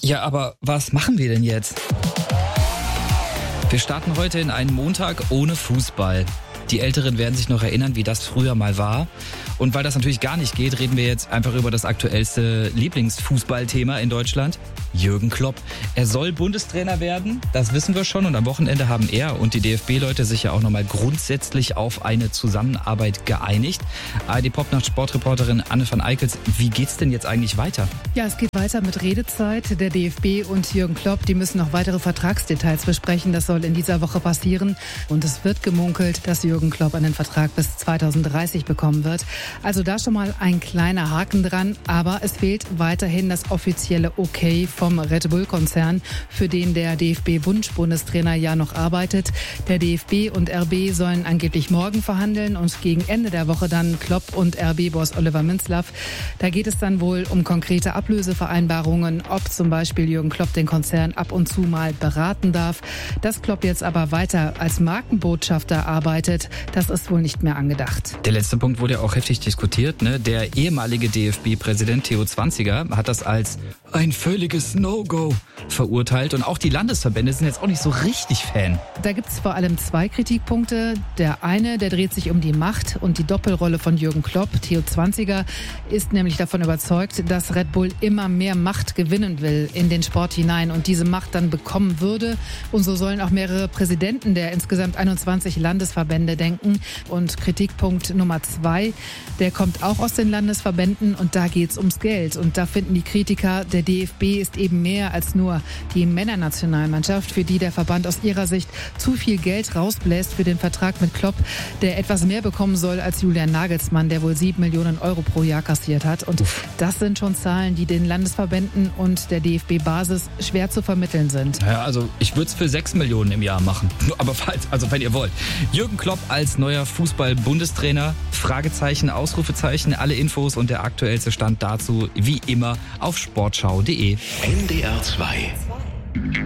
Ja, aber was machen wir denn jetzt? Wir starten heute in einen Montag ohne Fußball. Die Älteren werden sich noch erinnern, wie das früher mal war. Und weil das natürlich gar nicht geht, reden wir jetzt einfach über das aktuellste Lieblingsfußballthema in Deutschland. Jürgen Klopp. Er soll Bundestrainer werden, das wissen wir schon. Und am Wochenende haben er und die DFB-Leute sich ja auch nochmal grundsätzlich auf eine Zusammenarbeit geeinigt. ARD-Popnacht-Sportreporterin Anne van Eickels, wie geht's denn jetzt eigentlich weiter? Ja, es geht weiter mit Redezeit. Der DFB und Jürgen Klopp, die müssen noch weitere Vertragsdetails besprechen. Das soll in dieser Woche passieren. Und es wird gemunkelt, dass Jürgen Klopp einen Vertrag bis 2030 bekommen wird. Also da schon mal ein kleiner Haken dran. Aber es fehlt weiterhin das offizielle Okay vom Red Bull-Konzern, für den der DFB-Wunsch-Bundestrainer ja noch arbeitet. Der DFB und RB sollen angeblich morgen verhandeln und gegen Ende der Woche dann Klopp und RB-Boss Oliver Minzlaff. Da geht es dann wohl um konkrete Ablösevereinbarungen, ob zum Beispiel Jürgen Klopp den Konzern ab und zu mal beraten darf. Dass Klopp jetzt aber weiter als Markenbotschafter arbeitet, das ist wohl nicht mehr angedacht. Der letzte Punkt wurde ja auch heftig diskutiert, ne? Der ehemalige DFB-Präsident Theo Zwanziger hat das als ein völliges No-Go verurteilt. Und auch die Landesverbände sind jetzt auch nicht so richtig Fan. Da gibt es vor allem zwei Kritikpunkte. Der eine, der dreht sich um die Macht und die Doppelrolle von Jürgen Klopp. Theo Zwanziger ist nämlich davon überzeugt, dass Red Bull immer mehr Macht gewinnen will in den Sport hinein und diese Macht dann bekommen würde. Und so sollen auch mehrere Präsidenten der insgesamt 21 Landesverbände denken. Und Kritikpunkt Nummer 2, der kommt auch aus den Landesverbänden und da geht es ums Geld. Und da finden die Kritiker, der DFB ist eben mehr als nur die Männernationalmannschaft, für die der Verband aus ihrer Sicht zu viel Geld rausbläst für den Vertrag mit Klopp, der etwas mehr bekommen soll als Julian Nagelsmann, der wohl 7 Millionen Euro pro Jahr kassiert hat. Und das sind schon Zahlen, die den Landesverbänden und der DFB-Basis schwer zu vermitteln sind. Ja, also ich würde es für 6 Millionen im Jahr machen. Aber wenn ihr wollt. Jürgen Klopp als neuer Fußball-Bundestrainer. Fragezeichen, Ausrufezeichen, alle Infos und der aktuellste Stand dazu wie immer auf sportschau.de. NDR 2